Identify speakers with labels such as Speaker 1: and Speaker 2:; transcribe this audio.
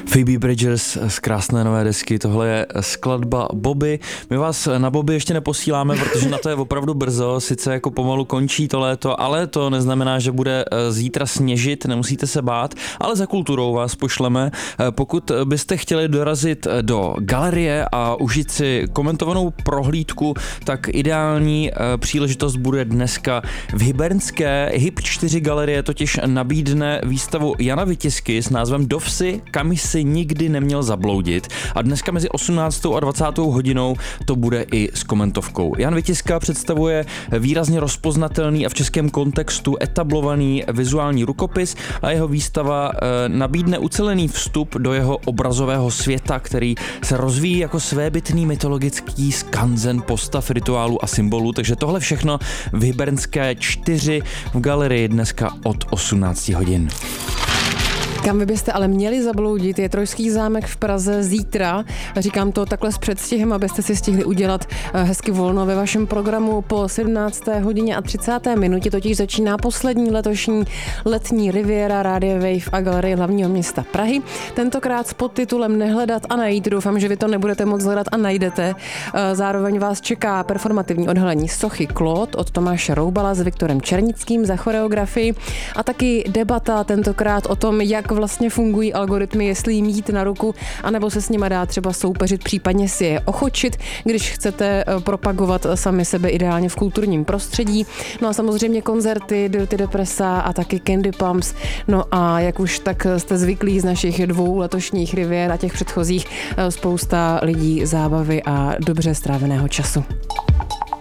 Speaker 1: Phoebe Bridgers z krásné nové desky, tohle je skladba Bobby. My vás na Bobby ještě neposíláme, protože na to je opravdu brzo, sice jako pomalu končí to léto, ale to neznamená, že bude zítra sněžit, nemusíte se bát, ale za kulturou vás pošleme. Pokud byste chtěli dorazit do galerie a užít si komentovanou prohlídku, tak ideální příležitost bude dneska v hybernské Hyb 4 galerie, totiž nabídne výstavu Jana Vitisky s názvem Do vsi, kam si nikdy neměl zabloudit. A dneska mezi 18. a 20. hodinou to bude i s komentovkou. Jan Vitiska představuje výrazně rozpoznatelný a v českém kontextu etablovaný vizuální rukopis a jeho výstava nabídne ucelený vstup do jeho obrazového světa, který se rozvíjí jako svébytný mytologický skanzen postav, rituálů a symbolů. Takže tohle všechno v hybernské 4 v galerii dneska od 18 hodin.
Speaker 2: Kam vy byste ale měli zabloudit, je Trojský zámek v Praze zítra. Říkám to takhle s předstihem, abyste si stihli udělat hezky volno ve vašem programu. Po 17. hodině a 30. minutě totiž začíná poslední letošní letní Riviera Radio Wave a galerie hlavního města Prahy. Tentokrát s podtitulem Nehledat a najít. Doufám, že vy to nebudete moc hledat a najdete. Zároveň vás čeká performativní odhalení sochy Claude od Tomáše Roubala s Viktorem Černickým za choreografii a taky debata tentokrát o tom, jak vlastně fungují algoritmy, jestli jim jít na ruku, anebo se s nima dá třeba soupeřit, případně si je ochočit, když chcete propagovat sami sebe ideálně v kulturním prostředí. No a samozřejmě koncerty, Dirty Depressa a taky Candy Pumps. No a jak už tak jste zvyklí z našich 2 letošních Rivier a těch předchozích, spousta lidí, zábavy a dobře stráveného času.